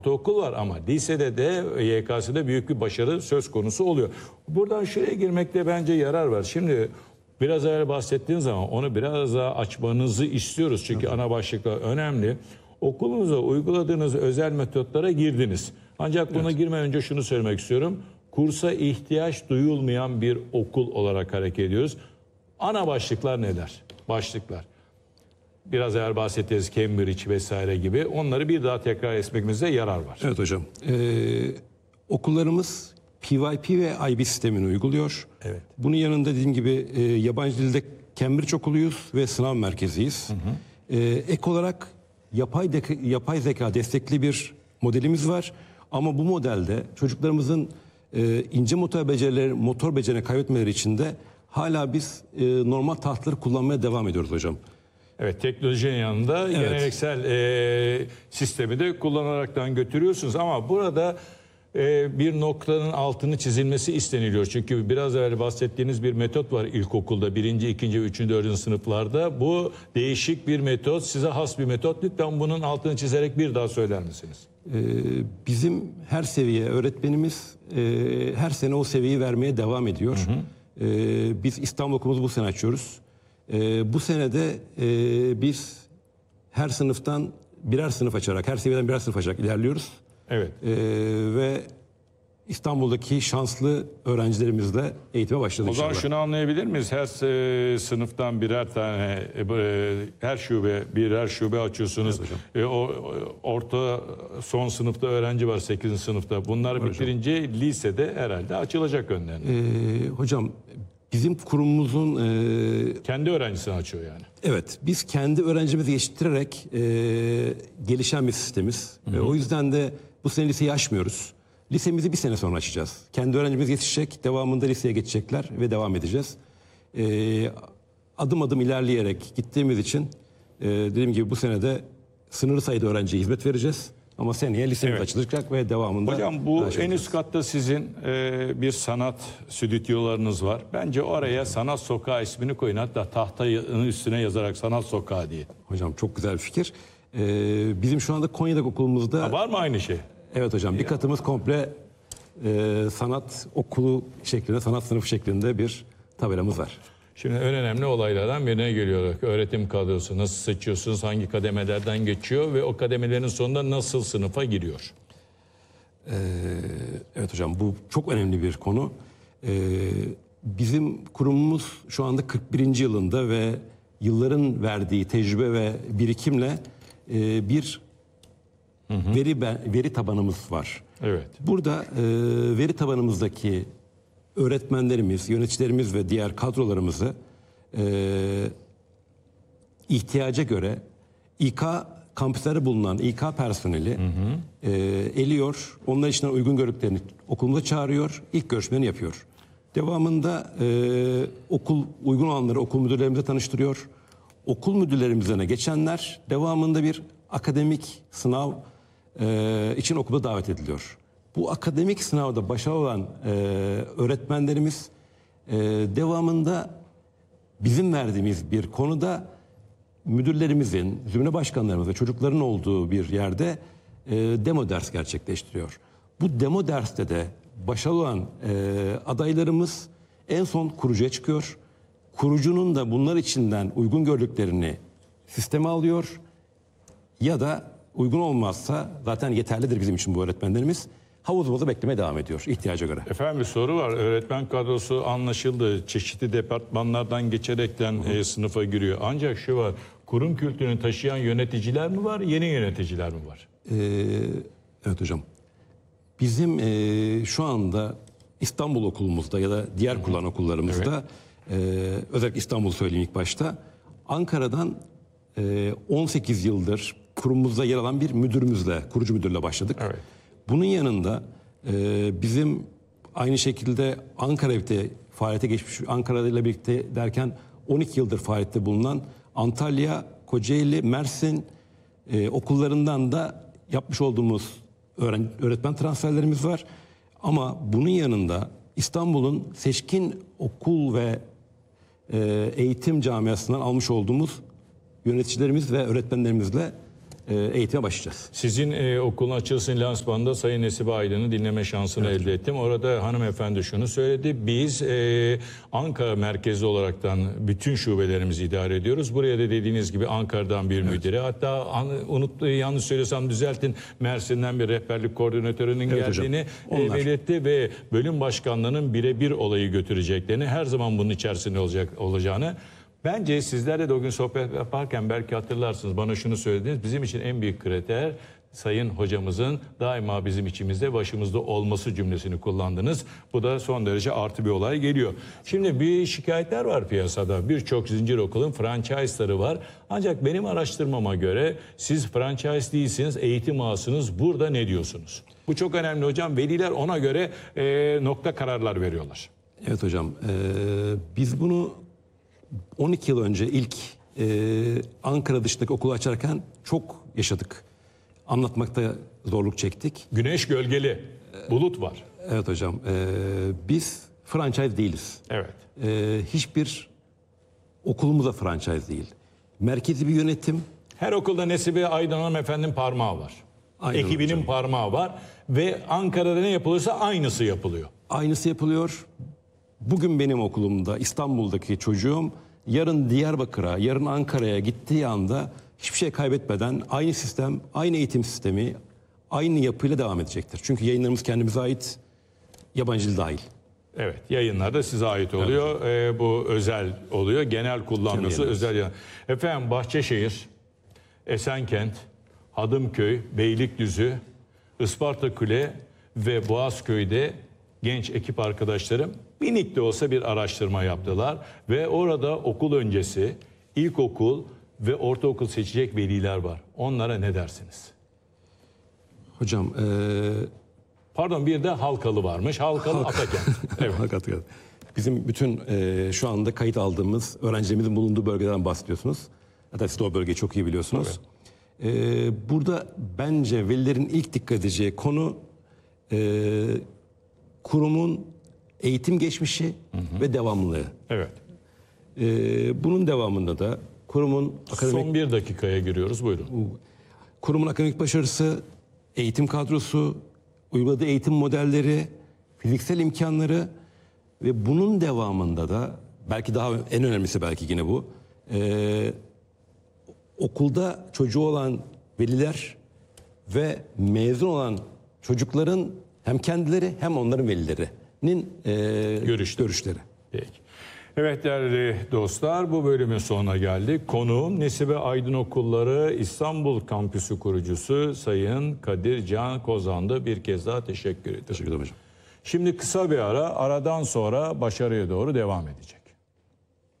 okul var ama lisede de YKS'de büyük bir başarı söz konusu oluyor. Buradan şuraya girmekte bence yarar var. Şimdi biraz evvel bahsettiğin zaman onu biraz daha açmanızı istiyoruz. Çünkü ana başlıklar önemli. Okulunuza uyguladığınız özel metotlara girdiniz. Ancak buna girmeden önce şunu söylemek istiyorum. Kursa ihtiyaç duyulmayan bir okul olarak hareket ediyoruz. Ana başlıklar neler? Başlıklar. Biraz evvel bahsettiğiniz Cambridge vesaire gibi onları bir daha tekrar etmemizde yarar var. Evet hocam. Okullarımız PYP ve IB sistemini uyguluyor. Evet. Bunun yanında dediğim gibi yabancı dilde Cambridge okuluyuz ve sınav merkeziyiz. Ek olarak yapay zeka destekli bir modelimiz var. Ama bu modelde çocuklarımızın ince motor becerilerini kaybetmeleri için de hala biz normal tahtları kullanmaya devam ediyoruz hocam. Evet, teknolojinin yanında geleneksel sistemi de kullanaraktan götürüyorsunuz ama burada bir noktanın altını çizilmesi isteniliyor. Çünkü biraz evvel bahsettiğiniz bir metot var ilkokulda 1., 2. ve 3. 4. sınıflarda. Bu değişik bir metot, size has bir metot. Lütfen bunun altını çizerek bir daha söyler misiniz? Bizim her seviye öğretmenimiz her sene o seviyeyi vermeye devam ediyor. Biz İstanbul okulumuzu bu sene açıyoruz. Bu senede biz her sınıftan birer sınıf açarak, her seviyeden birer sınıf açarak ilerliyoruz. Evet. Ve İstanbul'daki şanslı öğrencilerimizle eğitime başladık. O zaman inşallah. şunu anlayabilir miyiz? Her sınıftan birer tane, her şube birer şube açıyorsunuz. Evet Orta son sınıfta öğrenci var 8. sınıfta. Bunlar Evet bitirince lisede herhalde açılacak önlerine. Hocam bizim kurumumuzun Kendi öğrencisini açıyor yani. evet, biz kendi öğrencimizi yetiştirerek gelişen bir sistemiz. O yüzden de bu sene liseyi açmıyoruz. Lisemizi bir sene sonra açacağız. Kendi öğrencimiz yetişecek, devamında liseye geçecekler ve devam edeceğiz. Adım adım ilerleyerek gittiğimiz için dediğim gibi bu sene de sınırlı sayıda öğrenciye hizmet vereceğiz. Ama seneye lisemiz açılacak ve devamında... Hocam bu en üst katta sizin bir sanat stüdyolarınız var. Bence oraya Sanat Sokağı ismini koyun. Hatta tahtanın üstüne yazarak Sanat Sokağı diye. Hocam çok güzel bir fikir. Bizim şu anda Konya'daki okulumuzda... Var mı aynı şey? Evet hocam, bir katımız komple sanat okulu şeklinde, sanat sınıfı şeklinde bir tabelamız var. Şimdi en önemli olaylardan birine geliyor. Öğretim kadrosu nasıl seçiyorsunuz, hangi kademelerden geçiyor ve o kademelerin sonunda nasıl sınıfa giriyor? Evet hocam, bu çok önemli bir konu. Bizim kurumumuz şu anda 41. yılında ve yılların verdiği tecrübe ve birikimle bir veri tabanımız var. Evet. Burada veri tabanımızdaki öğretmenlerimiz, yöneticilerimiz ve diğer kadrolarımızı ihtiyaca göre İK kampüslerde bulunan İK personeli eliyor. Onlar için uygun gördüklerini okulumuza çağırıyor. İlk görüşmelerini yapıyor. Devamında okul uygun olanları okul müdürlerimize tanıştırıyor. Okul müdürlerimizden geçenler devamında bir akademik sınav için okula davet ediliyor. Bu akademik sınavda başarılı olan öğretmenlerimiz devamında bizim verdiğimiz bir konuda müdürlerimizin, zümre başkanlarımız ve çocukların olduğu bir yerde demo ders gerçekleştiriyor. Bu demo derste de başarılı olan adaylarımız en son kurucuya çıkıyor. Kurucunun da bunlar içinden uygun gördüklerini sisteme alıyor ya da uygun olmazsa zaten yeterlidir bizim için bu öğretmenlerimiz. Havuzumuzda beklemeye devam ediyor ihtiyaca göre. Efendim bir soru var. Öğretmen kadrosu anlaşıldı. Çeşitli departmanlardan geçerekten sınıfa giriyor. Ancak şu var. Kurum kültürünü taşıyan yöneticiler mi var? Yeni yöneticiler mi var? Evet hocam. Bizim şu anda İstanbul okulumuzda ya da diğer kurulan okullarımızda özellikle İstanbul söyleyeyim ilk başta. Ankara'dan 18 yıldır kurumumuzda yer alan bir müdürümüzle, kurucu müdürle başladık. Evet. Bunun yanında bizim aynı şekilde Ankara'da faaliyete geçmiş, Ankara ile birlikte derken 12 yıldır faaliyette bulunan Antalya, Kocaeli, Mersin okullarından da yapmış olduğumuz öğretmen transferlerimiz var. Ama bunun yanında İstanbul'un seçkin okul ve eğitim camiasından almış olduğumuz yöneticilerimiz ve öğretmenlerimizle eğitime başlayacağız. Sizin okulun açılışının lansmanında Sayın Nesibe Aydın'ı dinleme şansını elde ettim. Orada hanımefendi şunu söyledi. Biz Ankara merkezli olaraktan bütün şubelerimizi idare ediyoruz. Buraya da dediğiniz gibi Ankara'dan bir müdüre. Hatta yanlış söylesem düzeltin, Mersin'den bir rehberlik koordinatörünün geldiğini belirtti ve bölüm başkanlığının birebir olayı götüreceklerini, her zaman bunun içerisinde olacağını. Bence sizlerle de o gün sohbet yaparken belki hatırlarsınız, bana şunu söylediniz. Bizim için en büyük kriter Sayın hocamızın daima bizim içimizde, başımızda olması cümlesini kullandınız. Bu da son derece artı bir olay geliyor. Şimdi bir şikayetler var piyasada. Birçok zincir okulun franchise'ları var. Ancak benim araştırmama göre siz franchise değilsiniz, eğitim ağasınız. Burada ne diyorsunuz? Bu çok önemli hocam. Veliler ona göre nokta kararlar veriyorlar. Evet hocam. Biz bunu 12 yıl önce ilk Ankara dışındaki okulu açarken çok yaşadık. Anlatmakta zorluk çektik. Güneş gölgeli, bulut var. Evet hocam. Biz franchise değiliz. Evet. Hiçbir okulumuz da franchise değil. Merkezi bir yönetim. Her okulda Nesibe Aydın hanımefendinin parmağı var. Aynen Ekibinin hocam. parmağı var. Ve Ankara'da ne yapılırsa aynısı yapılıyor. Aynısı yapılıyor. Bugün benim okulumda İstanbul'daki çocuğum yarın Diyarbakır'a, yarın Ankara'ya gittiği anda hiçbir şey kaybetmeden aynı sistem, aynı eğitim sistemi, aynı yapıyla devam edecektir. Çünkü yayınlarımız kendimize ait, yabancı dil dahil. Evet, yayınlar da size ait oluyor. Bu özel oluyor. Genel kullanması Kendi özel. Efendim Bahçeşehir, Esenkent, Hadımköy, Beylikdüzü, Ispartakule ve Boğazköy'de genç ekip arkadaşlarım minik de olsa bir araştırma yaptılar. Ve orada okul öncesi, ilkokul ve ortaokul seçecek veliler var. Onlara ne dersiniz? Hocam, Pardon, bir de Halkalı varmış. Halkalı Atakent. Evet. hakikaten. Bizim bütün şu anda kayıt aldığımız öğrencilerimizin bulunduğu bölgeden bahsediyorsunuz. Hatta siz de o bölgeyi çok iyi biliyorsunuz. Burada bence velilerin ilk dikkat edeceği konu kurumun eğitim geçmişi ve devamlılığı. Evet. Bunun devamında da kurumun akademik Son bir dakikaya giriyoruz. Buyurun. kurumun akademik başarısı, eğitim kadrosu, uyguladığı eğitim modelleri, fiziksel imkanları ve bunun devamında da belki daha en önemlisi belki yine bu, okulda çocuğu olan veliler ve mezun olan çocukların hem kendileri hem onların velilerinin görüşleri. Peki. Evet değerli dostlar, bu bölümün sonuna geldik. Konuğum Nesibe Aydın Okulları İstanbul Kampüsü kurucusu Sayın Kadir Can Kozan'da. Bir kez daha teşekkür ederim. Teşekkür ederim hocam. Şimdi kısa bir ara, aradan sonra başarıya doğru devam edecek.